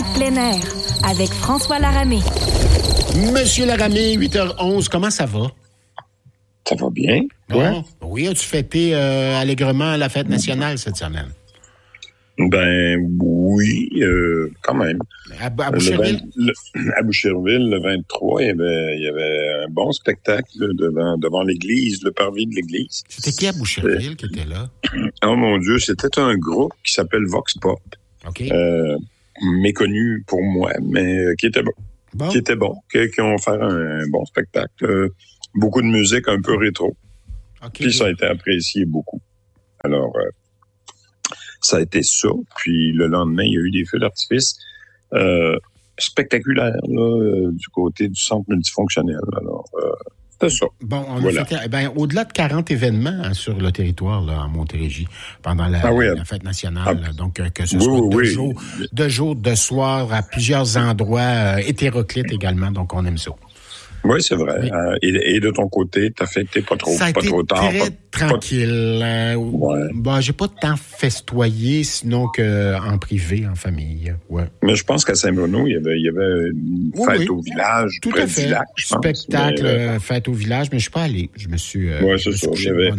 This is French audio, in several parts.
chronique plein air avec François Laramé. Monsieur Laramé, 8h11, comment ça va? Ça va bien? Bon, oui, as-tu fêté allègrement la fête nationale cette semaine? Ben oui, quand même. À Boucherville? À Boucherville, le 23, il y avait un bon spectacle devant l'église, le parvis de l'église. C'était qui à Boucherville qui était là? Oh mon Dieu, c'était un groupe qui s'appelle Vox Pop. OK. Méconnu pour moi, mais qui était bon. Qui était bon, qui ont fait un bon spectacle. Beaucoup de musique un peu rétro. Okay. Puis ça a été apprécié beaucoup. Alors, ça a été ça. Puis le lendemain, il y a eu des feux d'artifice spectaculaires là, du côté du centre multifonctionnel. Alors, c'était ça. Bon, on a fait, au-delà de 40 événements sur le territoire là, en Montérégie pendant la fête nationale. Là, donc, que ce soit de jour, de soir, à plusieurs endroits hétéroclites également. Donc, on aime ça. Oui, c'est vrai. Oui. Et de ton côté, t'as fêté pas trop tard. Ça a été très tranquille. J'ai pas tant festoyé, sinon qu'en privé, en famille. Ouais. Mais je pense qu'à Saint-Bruno, il y avait une fête au village, tout près à fait. Du lac, je pense. Spectacle, fête au village, mais je suis pas allé. Je me suis c'est ça.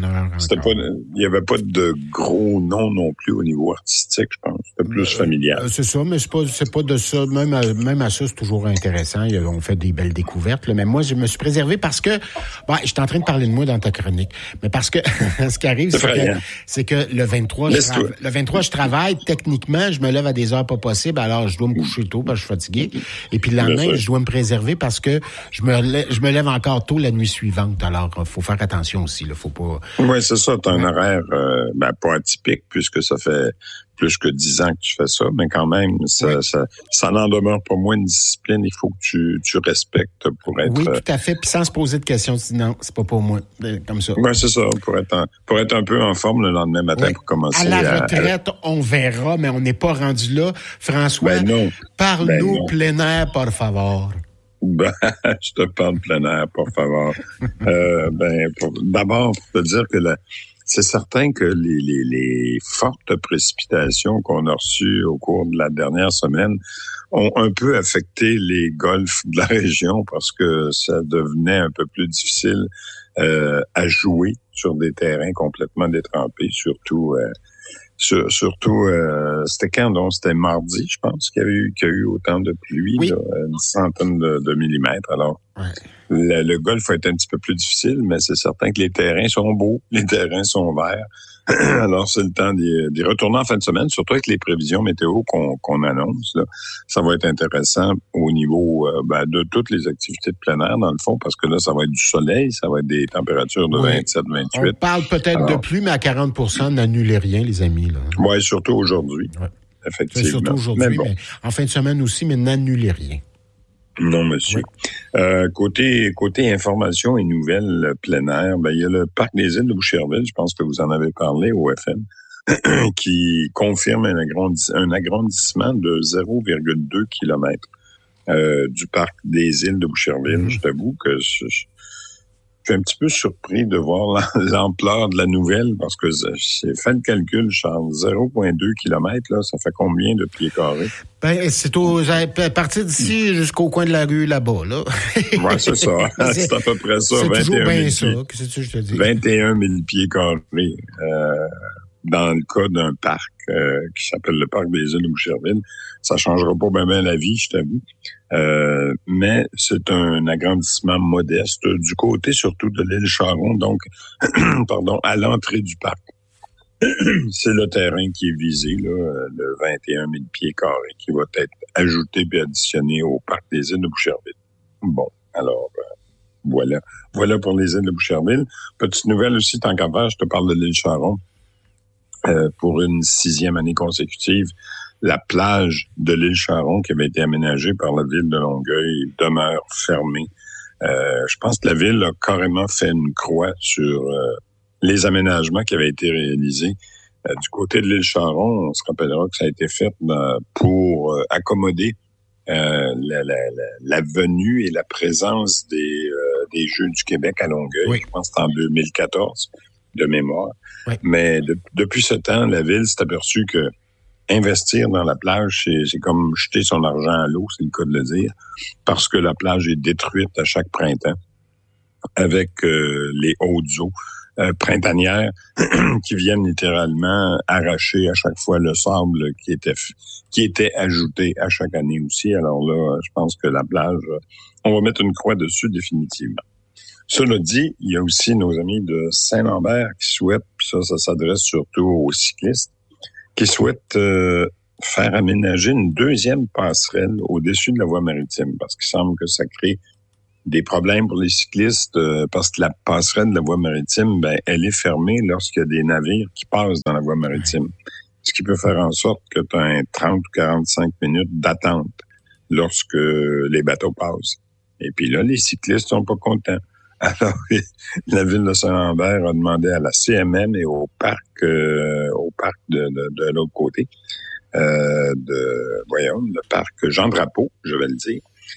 Il y avait pas de gros noms non plus au niveau artistique, je pense. C'était plus familial. C'est ça, mais c'est pas de ça. Même à ça, c'est toujours intéressant. On fait des belles découvertes, là. Mais moi, je me suis préservé parce que, je suis en train de parler de moi dans ta chronique, mais parce que ce qui arrive, c'est que le 23, je travaille. Techniquement, je me lève à des heures pas possibles, alors je dois me coucher tôt parce que je suis fatigué. Et puis le lendemain, je dois me préserver parce que je me lève encore tôt la nuit suivante. Alors, faut faire attention aussi. Là, faut pas. Oui, c'est ça. T'as un horaire pas atypique puisque ça fait plus que 10 ans que tu fais ça, mais quand même, ça n'en demeure pas moins une discipline. Il faut que tu respectes pour être... Oui, tout à fait. Puis sans se poser de questions, tu dis non, c'est pas pour moi. Comme ça. Oui, c'est ça. Pour être un peu en forme le lendemain matin pour commencer. À la retraite, on verra, mais on n'est pas rendu là. François, parle-nous plein air, por favor. Je te parle plein air, por favor. D'abord, pour te dire que c'est certain que les fortes précipitations qu'on a reçues au cours de la dernière semaine ont un peu affecté les golfs de la région parce que ça devenait un peu plus difficile à jouer sur des terrains complètement détrempés, surtout c'était quand donc? C'était mardi, je pense, qu'il y a eu autant de pluie, là, une centaine de millimètres. Alors, le golf a été un petit peu plus difficile, mais c'est certain que les terrains sont beaux, les terrains sont verts. Alors, c'est le temps d'y retourner en fin de semaine, surtout avec les prévisions météo qu'on annonce. Là. Ça va être intéressant au niveau de toutes les activités de plein air, dans le fond, parce que là, ça va être du soleil, ça va être des températures de 27, 28. On parle peut-être de pluie, mais à 40%, n'annulez rien, les amis. Oui, surtout aujourd'hui. Ouais. Effectivement. Surtout aujourd'hui, mais en fin de semaine aussi, mais n'annulez rien. Non, monsieur. Oui. Côté information et nouvelles plein air, il y a le parc des îles de Boucherville, je pense que vous en avez parlé au FM, qui confirme un agrandissement de 0,2 km du parc des îles de Boucherville. Je t'avoue que je suis un petit peu surpris de voir l'ampleur de la nouvelle parce que j'ai fait le calcul, Charles. 0,2 km, là, ça fait combien de pieds carrés? C'est à partir d'ici jusqu'au coin de la rue là-bas, là. Oui, c'est ça. C'est à peu près ça. C'est toujours bien ça. Qu'est-ce que je te dis? 21 000 pieds carrés. Dans le cas d'un parc qui s'appelle le parc des îles de Boucherville. Ça changera pas bien la vie, je t'avoue. Mais c'est un agrandissement modeste du côté surtout de l'île Charon, donc à l'entrée du parc. C'est le terrain qui est visé, là, le 21 000 pieds carrés qui va être ajouté puis additionné au parc des îles de Boucherville. Bon, alors voilà. Voilà pour les îles de Boucherville. Petite nouvelle aussi, tant qu'à faire, je te parle de l'île Charon. Pour une 6e année consécutive, la plage de l'île Charon, qui avait été aménagée par la ville de Longueuil, demeure fermée. Je pense que la ville a carrément fait une croix sur les aménagements qui avaient été réalisés. Du côté de l'île Charon, on se rappellera que ça a été fait pour accommoder la venue et la présence des Jeux du Québec à Longueuil. Oui. Je pense que c'était en 2014, de mémoire. Oui. Mais depuis ce temps, la ville s'est aperçue que investir dans la plage, c'est comme jeter son argent à l'eau, c'est le cas de le dire, parce que la plage est détruite à chaque printemps avec les hautes eaux printanières qui viennent littéralement arracher à chaque fois le sable qui était ajouté à chaque année aussi. Alors là, je pense que la plage, on va mettre une croix dessus définitivement. Cela dit, il y a aussi nos amis de Saint-Lambert qui souhaitent, puis ça s'adresse surtout aux cyclistes, qui souhaitent faire aménager une deuxième passerelle au-dessus de la voie maritime, parce qu'il semble que ça crée des problèmes pour les cyclistes, parce que la passerelle de la voie maritime, elle est fermée lorsqu'il y a des navires qui passent dans la voie maritime. Ce qui peut faire en sorte que tu as un 30 ou 45 minutes d'attente lorsque les bateaux passent. Et puis là, les cyclistes sont pas contents. Alors, la ville de Saint-Lambert a demandé à la CMM et au parc de l'autre côté, le parc Jean-Drapeau, je vais le dire,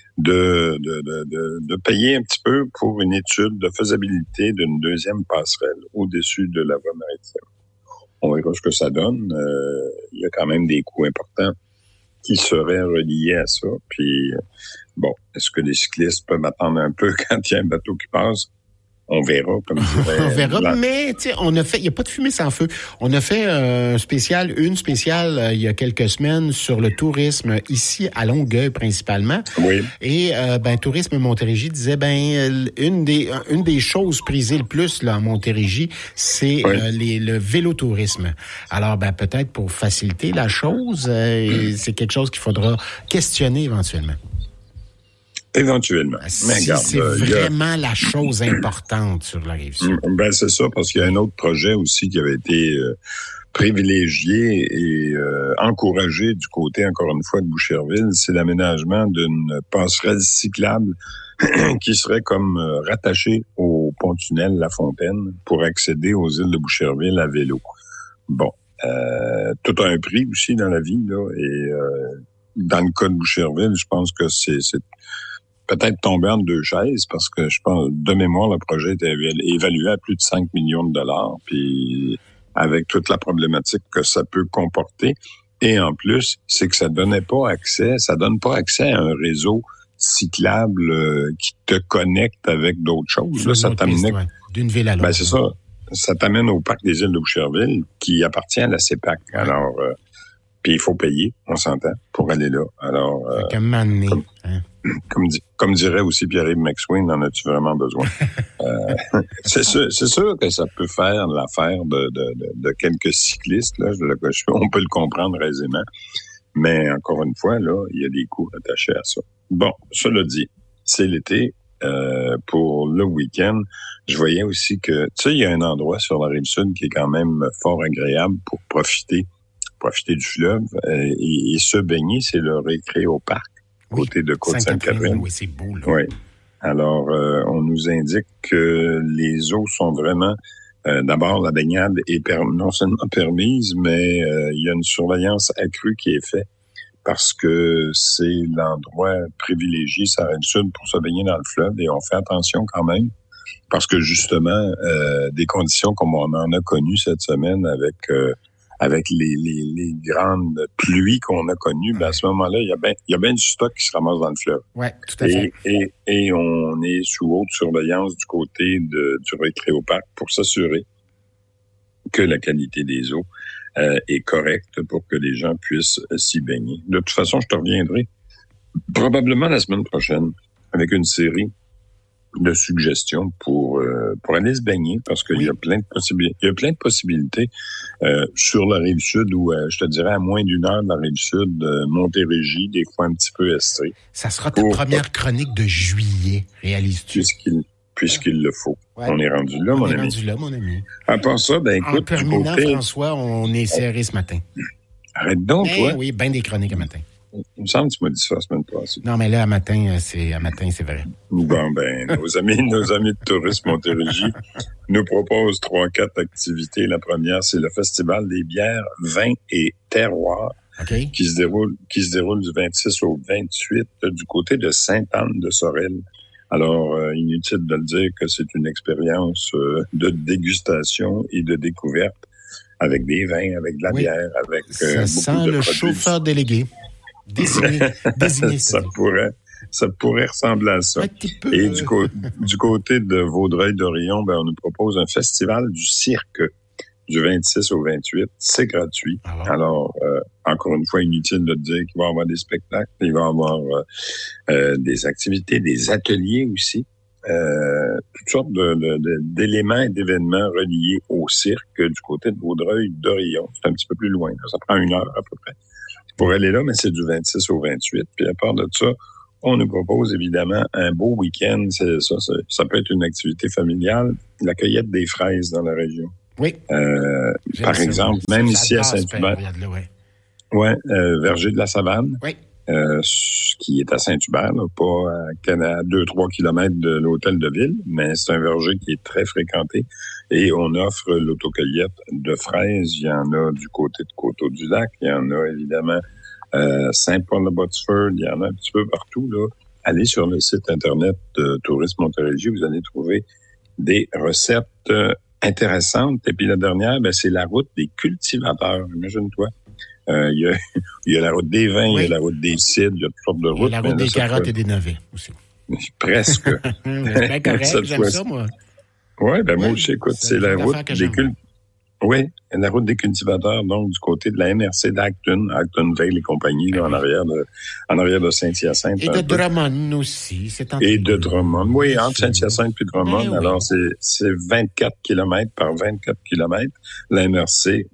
de payer un petit peu pour une étude de faisabilité d'une deuxième passerelle au-dessus de la voie maritime. On verra ce que ça donne. Il y a quand même des coûts importants qui seraient reliés à ça. Puis, bon, est-ce que les cyclistes peuvent attendre un peu quand il y a un bateau qui passe? On verra, comme dirait. On verra, mais tu sais, il n'y a pas de fumée sans feu. On a fait une spéciale il y a quelques semaines sur le tourisme ici à Longueuil principalement. Oui. Et Tourisme Montérégie disait une des choses prisées le plus là en Montérégie, c'est le vélotourisme. Alors peut-être pour faciliter la chose, c'est quelque chose qu'il faudra questionner éventuellement. Éventuellement. Mais regarde, c'est vraiment la chose importante sur la Rive-Sud. C'est ça, parce qu'il y a un autre projet aussi qui avait été privilégié et encouragé du côté, encore une fois, de Boucherville. C'est l'aménagement d'une passerelle cyclable qui serait comme rattachée au pont-tunnel La Fontaine pour accéder aux îles de Boucherville à vélo. Bon, tout a un prix aussi dans la vie, là, et dans le cas de Boucherville, je pense que c'est peut-être tombé entre deux chaises parce que je pense, de mémoire, le projet était évalué à plus de 5 millions de dollars, puis avec toute la problématique que ça peut comporter. Et en plus, c'est que ça donne pas accès à un réseau cyclable qui te connecte avec d'autres choses. Là, ça t'amène d'une ville à l'autre. C'est ça. Ça t'amène au parc des îles de Boucherville qui appartient à la CEPAC. Ouais. Alors, puis il faut payer, on s'entend, pour aller là. Alors, comme dirait aussi Pierre-Yves McSween, en as-tu vraiment besoin? C'est sûr que ça peut faire l'affaire de quelques cyclistes, là. On peut le comprendre aisément. Mais encore une fois, là, il y a des coûts attachés à ça. Bon, cela dit, c'est l'été. Pour le week-end, je voyais aussi que, tu sais, il y a un endroit sur la Rive-Sud qui est quand même fort agréable pour profiter du fleuve et se baigner, c'est le Récréoparc, côté de Côte-Sainte-Catherine. Oui, c'est beau, là. Oui. Alors, on nous indique que les eaux sont vraiment... d'abord, la baignade est non seulement permise, mais il y a une surveillance accrue qui est faite parce que c'est l'endroit privilégié sur la Rive-Sud pour se baigner dans le fleuve et on fait attention quand même parce que justement, des conditions comme on en a connues cette semaine avec les grandes pluies qu'on a connues, à ce moment-là, il y a bien du stock qui se ramasse dans le fleuve. Oui, tout à fait. Et on est sous haute surveillance du côté du Récréoparc pour s'assurer que la qualité des eaux est correcte pour que les gens puissent s'y baigner. De toute façon, je te reviendrai probablement la semaine prochaine avec une série de suggestions pour aller se baigner parce qu'il y a plein de possibilités. Sur la Rive-Sud ou je te dirais à moins d'une heure de la Rive-Sud, Montérégie, des fois un petit peu estrée. Ça sera ta première chronique de juillet, réalises-tu? Puisqu'il le faut. Ouais. On est rendu là, mon ami. À part ça, écoute, en terminant, François, on est serré ce matin. Arrête donc, toi. Oui, bien des chroniques à matin. Il me semble que tu m'as dit ça la semaine passée. Non, mais là, à matin, c'est vrai. Bon, nos amis de Tourisme Montérégie nous proposent 3-4 activités. La première, c'est le Festival des bières, vins et terroirs. Okay. Qui se déroule du 26 au 28 du côté de Sainte-Anne-de-Sorel. Alors, inutile de le dire que c'est une expérience de dégustation et de découverte avec des vins, avec de la bière, avec ça beaucoup sent de le produits. chauffeur délégué. Désigné. Ça pourrait ressembler à ça. Un petit peu. Et du côté de Vaudreuil-Dorion, on nous propose un festival du cirque du 26 au 28. C'est gratuit. Alors, encore une fois, inutile de dire qu'il va y avoir des spectacles, il va y avoir des activités, des ateliers aussi. Toutes sortes d'éléments et d'événements reliés au cirque du côté de Vaudreuil-Dorion. C'est un petit peu plus loin. Là. Ça prend 1 heure à peu près pour aller là, mais c'est du 26 au 28. Puis à part de ça, on nous propose évidemment un beau week-end. Ça peut être une activité familiale. La cueillette des fraises dans la région. Oui. Par exemple, même ici à Saint-Hubert. Verger de la Savane. Oui. Qui est à Saint-Hubert, là, pas à 2-3 kilomètres de l'hôtel de ville, mais c'est un verger qui est très fréquenté. Et on offre l'autocueillette de fraises. Il y en a du côté de Coteau-du-Lac. Il y en a évidemment Saint-Paul-de-Botsford. Il y en a un petit peu partout, là. Allez sur le site Internet de Tourisme Montérégie. Vous allez trouver des recettes intéressantes. Et puis la dernière, c'est la route des cultivateurs. Imagine-toi. Il y a la route des vins, il y a la route des cidres, il y a toutes sortes de routes. Et la route des carottes et des navets aussi. Presque. C'est bien correct, j'aime ça, moi. Oui, moi aussi, écoute, c'est la route des la route des cultivateurs, donc du côté de la MRC d'Acton, Acton-Vale et compagnie, là, en arrière de Saint-Hyacinthe. Et de Drummond aussi, Et de Drummond, oui, entre Saint-Hyacinthe et Drummond. Alors, c'est 24 km par 24 km, la MRC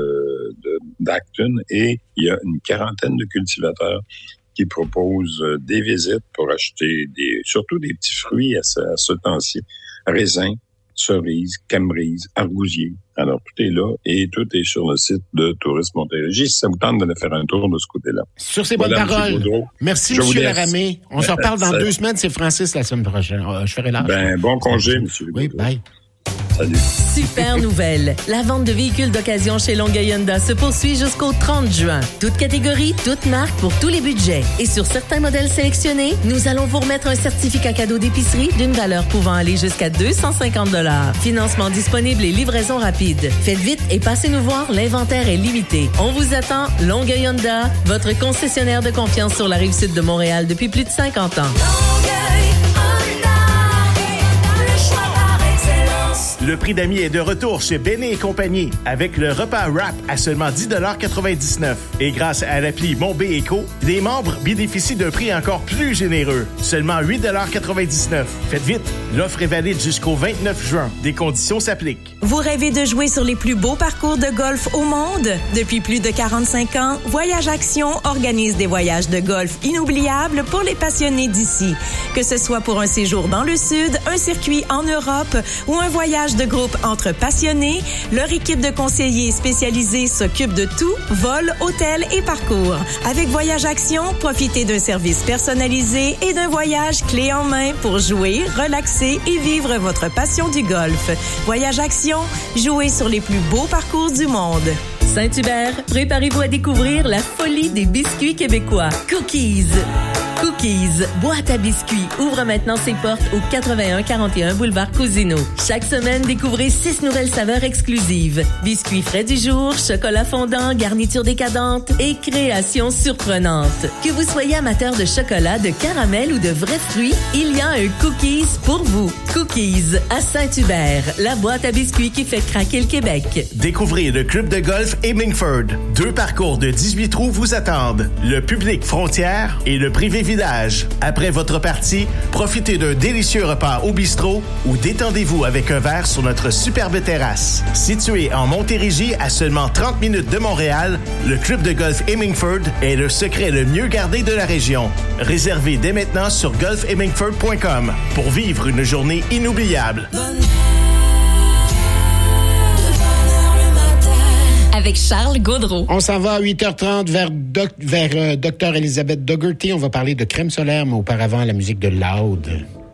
d'Acton, et il y a une quarantaine de cultivateurs qui proposent des visites pour acheter surtout des petits fruits à ce temps-ci, raisins, cerises, camerises, argousiers. Alors, tout est là et tout est sur le site de Tourisme Montérégie. Si ça vous tente d'aller faire un tour de ce côté-là. Sur ces bonnes paroles. Merci, M. Laramé. On se reparle dans 2 semaines. C'est Francis la semaine prochaine. Je ferai l'âge. Bon congé, M. Oui, bye. Salut. Super nouvelle. La vente de véhicules d'occasion chez Longueuil Honda se poursuit jusqu'au 30 juin. Toute catégorie, toute marque pour tous les budgets. Et sur certains modèles sélectionnés, nous allons vous remettre un certificat cadeau d'épicerie d'une valeur pouvant aller jusqu'à 250 $. Financement disponible et livraison rapide. Faites vite et passez nous voir, l'inventaire est limité. On vous attend, Longueuil Honda, votre concessionnaire de confiance sur la Rive-Sud de Montréal depuis plus de 50 ans. Le prix d'amis est de retour chez Béné & compagnie avec le repas wrap à seulement 10,99 $. Et grâce à l'appli Mon B Éco, les membres bénéficient d'un prix encore plus généreux, seulement 8,99 $. Faites vite, l'offre est valide jusqu'au 29 juin. Des conditions s'appliquent. Vous rêvez de jouer sur les plus beaux parcours de golf au monde? Depuis plus de 45 ans, Voyage Action organise des voyages de golf inoubliables pour les passionnés d'ici. Que ce soit pour un séjour dans le Sud, un circuit en Europe ou un voyage de groupe entre passionnés, leur équipe de conseillers spécialisés s'occupe de tout, vol, hôtel et parcours. Avec Voyage Action, profitez d'un service personnalisé et d'un voyage clé en main pour jouer, relaxer et vivre votre passion du golf. Voyage Action, jouez sur les plus beaux parcours du monde. Saint-Hubert, préparez-vous à découvrir la folie des biscuits québécois. Cookies. Cookies, boîte à biscuits, ouvre maintenant ses portes au 8141 boulevard Cousineau. Chaque semaine, découvrez 6 nouvelles saveurs exclusives. Biscuits frais du jour, chocolat fondant, garniture décadente et créations surprenantes. Que vous soyez amateur de chocolat, de caramel ou de vrais fruits, il y a un Cookies pour vous. Cookies à Saint-Hubert, la boîte à biscuits qui fait craquer le Québec. Découvrez le club de golf Hemingford. 2 parcours de 18 trous vous attendent. Le public frontière et le privé village. Après votre partie, profitez d'un délicieux repas au bistrot ou détendez-vous avec un verre sur notre superbe terrasse. Situé en Montérégie à seulement 30 minutes de Montréal, le club de golf Hemingford est le secret le mieux gardé de la région. Réservez dès maintenant sur golfhemingford.com pour vivre une journée inoubliable. Avec Charles Gaudreau. On s'en va à 8h30 vers Dr. Elizabeth Dougherty. On va parler de crème solaire, mais auparavant, la musique de Loud.